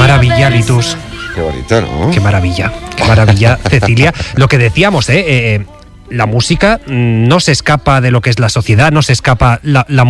maravilla, Litus. Qué bonito, ¿no? Qué maravilla, Cecilia. Lo que decíamos, la música no se escapa de lo que es la sociedad, no se escapa la